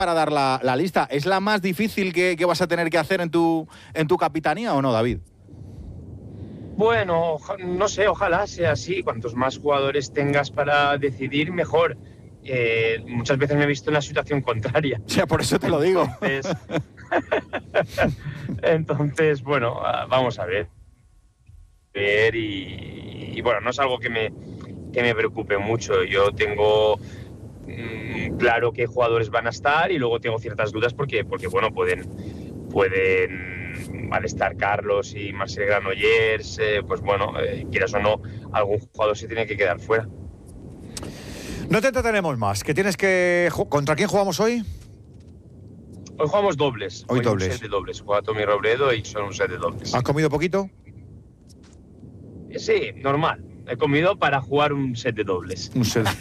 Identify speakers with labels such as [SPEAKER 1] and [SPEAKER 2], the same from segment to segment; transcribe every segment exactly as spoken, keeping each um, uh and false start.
[SPEAKER 1] para dar la, la lista. ¿Es la más difícil que, que vas a tener que hacer en tu, en tu capitanía o no, David?
[SPEAKER 2] Bueno, no sé, ojalá sea así. Cuantos más jugadores tengas para decidir, mejor. Eh, muchas veces me he visto en la situación contraria.
[SPEAKER 1] O sea, por eso te lo digo.
[SPEAKER 2] Entonces, Entonces bueno, vamos a ver. ver y, y bueno, no es algo que me, que me preocupe mucho. Yo tengo mmm, claro qué jugadores van a estar y luego tengo ciertas dudas porque, porque bueno, pueden... pueden al estar Carlos y Marcel Granollers, eh, pues bueno, eh, quieras o no, algún jugador se tiene que quedar fuera.
[SPEAKER 3] No te entretenemos más, que tienes que... ¿Contra quién jugamos hoy?
[SPEAKER 2] Hoy jugamos dobles.
[SPEAKER 3] Hoy, hoy dobles.
[SPEAKER 2] Un set de dobles. Juega Tommy Robredo y son un set de dobles.
[SPEAKER 3] ¿Has comido poquito?
[SPEAKER 2] Sí, normal. He comido para jugar un set de dobles.
[SPEAKER 3] Un set.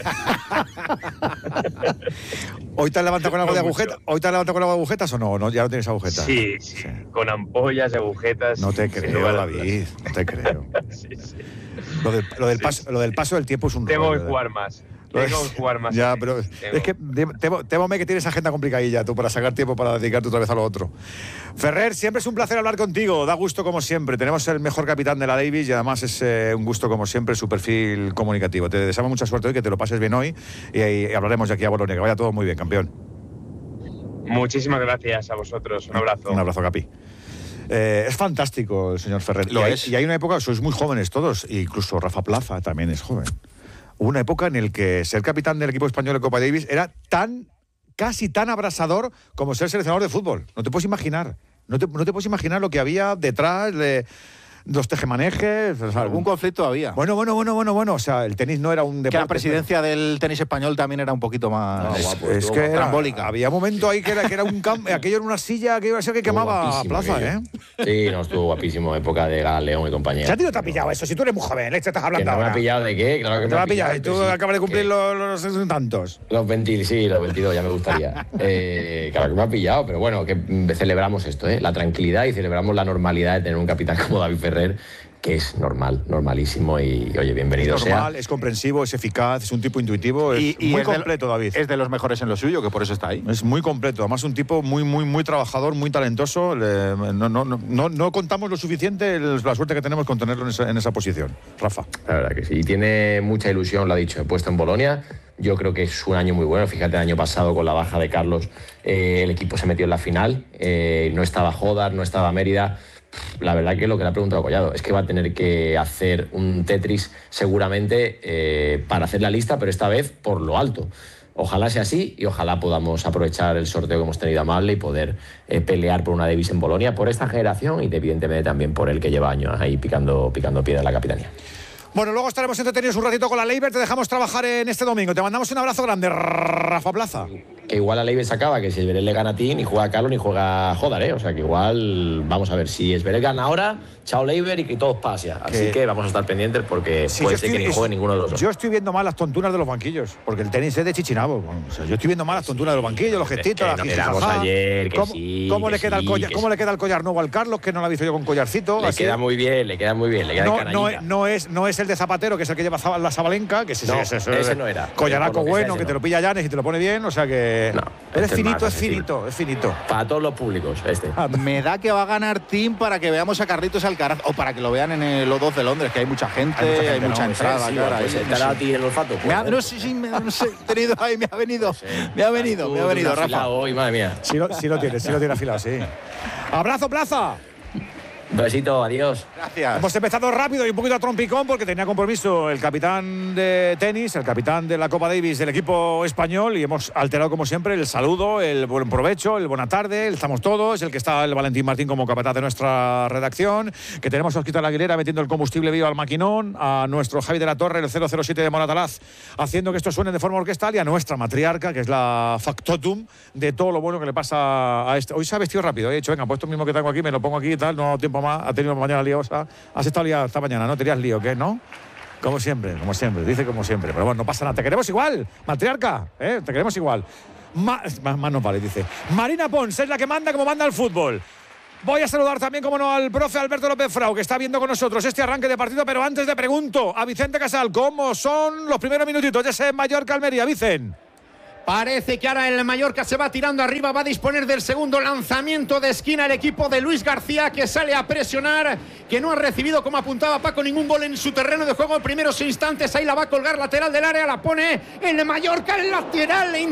[SPEAKER 3] ¿Hoy te has levantado con algo no de agujetas? ¿Hoy te has levantado con algo de agujetas o no? ¿No? ¿Ya no tienes agujetas?
[SPEAKER 2] Sí, sí, sí. Con ampollas y agujetas.
[SPEAKER 3] No te creo, David. No te creo.
[SPEAKER 2] sí, sí.
[SPEAKER 3] Lo del, lo, del
[SPEAKER 2] sí,
[SPEAKER 3] paso,
[SPEAKER 2] sí.
[SPEAKER 3] lo del paso del tiempo es un
[SPEAKER 2] Tengo
[SPEAKER 3] rollo,
[SPEAKER 2] que jugar más. Tengo que jugar más.
[SPEAKER 3] Ya, pero
[SPEAKER 2] Tengo.
[SPEAKER 3] es que temo, temo que tienes agenda complicadilla tú para sacar tiempo para dedicarte otra vez a lo otro. Ferrer, siempre es un placer hablar contigo, da gusto como siempre. Tenemos el mejor capitán de la Davis y además es eh, un gusto como siempre su perfil comunicativo. Te deseamos mucha suerte hoy, que te lo pases bien hoy y, y hablaremos de aquí a Bolonia. Que vaya todo muy bien, campeón.
[SPEAKER 2] Muchísimas gracias a vosotros. Un abrazo.
[SPEAKER 3] Un abrazo, Capi. Eh, es fantástico el señor Ferrer.
[SPEAKER 1] Lo
[SPEAKER 3] y, hay,
[SPEAKER 1] es.
[SPEAKER 3] y hay una época, sois muy jóvenes todos, e incluso Rafa Plaza también es joven. Hubo una época en la que ser capitán del equipo español de Copa Davis era tan, casi tan abrasador como ser seleccionador de fútbol. No te puedes imaginar. No te, no te puedes imaginar lo que había detrás de los tejemanejes. O sea,
[SPEAKER 1] algún conflicto había.
[SPEAKER 3] Bueno, bueno, bueno, bueno, bueno. O sea, el tenis no era un deporte.
[SPEAKER 1] Que la presidencia pero... del tenis español también era un poquito más
[SPEAKER 3] no, guapo, es
[SPEAKER 1] es
[SPEAKER 3] que era,
[SPEAKER 1] trambólica.
[SPEAKER 3] Había un momento ahí que era, que era un campo, aquello era una silla que iba a ser que quemaba plaza,
[SPEAKER 4] aquello.
[SPEAKER 3] ¿eh?
[SPEAKER 4] Sí, no, estuvo guapísimo, época de Galeón y compañía.
[SPEAKER 3] ¿Qué a ti no te ha pillado eso? Si tú eres muy joven, ¿eh? Te estás hablando
[SPEAKER 4] ¿Que no
[SPEAKER 3] ahora?
[SPEAKER 4] me ha pillado de qué? Claro que
[SPEAKER 3] ¿Te
[SPEAKER 4] me
[SPEAKER 3] ha pillado? Y tú
[SPEAKER 4] sí,
[SPEAKER 3] acabas de cumplir
[SPEAKER 4] que...
[SPEAKER 3] los, los, los tantos.
[SPEAKER 4] Los veinte, sí, los veintidós, ya me gustaría. eh, claro que me ha pillado, pero bueno, que celebramos esto, ¿eh? La tranquilidad y celebramos la normalidad de tener un capitán como David Ferrer, que es normal, normalísimo y, oye, bienvenido
[SPEAKER 3] es normal,
[SPEAKER 4] sea.
[SPEAKER 3] es comprensivo, es eficaz, es un tipo intuitivo, es
[SPEAKER 1] y, y
[SPEAKER 3] muy
[SPEAKER 1] es
[SPEAKER 3] completo,
[SPEAKER 1] de,
[SPEAKER 3] David.
[SPEAKER 1] Es de los mejores en lo suyo, que por eso está ahí.
[SPEAKER 3] Es muy completo, además un tipo muy, muy, muy trabajador, muy talentoso. Le, no, no, no, no contamos lo suficiente el, la suerte que tenemos con tenerlo en esa, en esa posición. Rafa.
[SPEAKER 4] La verdad que sí, y tiene mucha ilusión, lo ha dicho, he puesto en Bolonia. Yo creo que es un año muy bueno. Fíjate, el año pasado con la baja de Carlos, eh, el equipo se metió en la final. Eh, no estaba Jodar, no estaba Mérida. La verdad que lo que le ha preguntado Collado es que va a tener que hacer un Tetris seguramente eh, para hacer la lista, pero esta vez por lo alto. Ojalá sea así y ojalá podamos aprovechar el sorteo que hemos tenido amable y poder eh, pelear por una Davis en Bolonia, por esta generación y evidentemente también por el que lleva años ahí picando, picando piedra en la capitanía.
[SPEAKER 3] Bueno, luego estaremos entretenidos un ratito con la Leiber. Te dejamos trabajar en este domingo. Te mandamos un abrazo grande, Rafa Plaza.
[SPEAKER 4] Que igual la Leiber se acaba, que si Esberel le gana a ti, ni juega Carlos ni juega Jodar, ¿eh? O sea que igual, vamos a ver, si Esberel gana ahora, chao Leiber y que todos pase. Así que, que vamos a estar pendientes porque sí, puede ser estoy, que ni juegue ninguno de los dos.
[SPEAKER 3] Yo estoy viendo mal las tonturas de los banquillos, porque el tenis es de Chichinabo. O sea, yo estoy viendo mal las tonturas de los banquillos, los gestitos,
[SPEAKER 4] es que
[SPEAKER 3] las
[SPEAKER 4] quedamos ayer, que
[SPEAKER 3] ¿Cómo,
[SPEAKER 4] sí,
[SPEAKER 3] ¿cómo,
[SPEAKER 4] que
[SPEAKER 3] le queda
[SPEAKER 4] sí,
[SPEAKER 3] el collar,
[SPEAKER 4] que
[SPEAKER 3] ¿Cómo
[SPEAKER 4] sí.
[SPEAKER 3] le queda el collar nuevo al Carlos, que no lo ha visto yo con collarcito?
[SPEAKER 4] Le
[SPEAKER 3] así?
[SPEAKER 4] queda muy bien, le queda muy bien, le queda
[SPEAKER 3] no,
[SPEAKER 4] de
[SPEAKER 3] no, es, no, es, no es el de Zapatero, que es el que lleva la Sabalenka, que ese,
[SPEAKER 4] no,
[SPEAKER 3] ese, ese,
[SPEAKER 4] ese no era.
[SPEAKER 3] Collaraco bueno, que
[SPEAKER 4] no.
[SPEAKER 3] te lo pilla Llanes y te lo pone bien, o sea que...
[SPEAKER 4] No,
[SPEAKER 3] eres
[SPEAKER 4] este
[SPEAKER 3] finito,
[SPEAKER 4] es,
[SPEAKER 3] es finito, es finito.
[SPEAKER 4] Para todos los públicos, este.
[SPEAKER 1] Me da que va a ganar Team para que veamos a Carlitos Alcaraz, o para que lo vean en el O dos de Londres, que hay mucha gente, hay mucha, gente, hay mucha no, entrada.
[SPEAKER 4] Sí,
[SPEAKER 1] cara,
[SPEAKER 4] pues
[SPEAKER 1] ahí,
[SPEAKER 4] estará
[SPEAKER 1] no
[SPEAKER 4] a ti el olfato.
[SPEAKER 1] Pues, ha, no, sí, sí, me, no sé, he tenido ahí, me ha venido, me ha venido, me ha venido, Rafa.
[SPEAKER 4] Hoy, madre mía.
[SPEAKER 3] Sí lo, sí lo tiene, sí lo tiene afilado, sí. ¡Abrazo, Plaza!
[SPEAKER 4] Un besito, adiós.
[SPEAKER 1] Gracias.
[SPEAKER 3] Hemos empezado rápido y un poquito a trompicón porque tenía compromiso el capitán de tenis, el capitán de la Copa Davis del equipo español y hemos alterado como siempre el saludo, el buen provecho, el buena tarde, el estamos todos, el que está el Valentín Martín como capataz de nuestra redacción, que tenemos a Osquita la Aguilera metiendo el combustible vivo al maquinón, a nuestro Javi de la Torre, el cero cero siete de Moratalaz, haciendo que esto suene de forma orquestal y a nuestra matriarca, que es la factotum de todo lo bueno que le pasa a este. Hoy se ha vestido rápido, he dicho, venga, pues esto mismo que tengo aquí, me lo pongo aquí y tal, no tiempo más, ha tenido mañana liosa. Has estado liado esta mañana, ¿no? ¿Tenías lío, qué? ¿No? Como siempre, como siempre, dice como siempre. Pero bueno, no pasa nada. Te queremos igual, matriarca, ¿eh? Te queremos igual. Más, más no vale, dice. Marina Pons es la que manda como manda el fútbol. Voy a saludar también, como no, al profe Alberto López Frau, que está viendo con nosotros este arranque de partido, pero antes le pregunto a Vicente Casal, ¿cómo son los primeros minutitos de ese Mallorca Almería, Vicen?
[SPEAKER 5] Parece que ahora el Mallorca se va tirando arriba, va a disponer del segundo lanzamiento de esquina el equipo de Luis García, que sale a presionar, que no ha recibido, como apuntaba Paco, ningún gol en su terreno de juego en primeros instantes. Ahí la va a colgar lateral del área, la pone el Mallorca, el lateral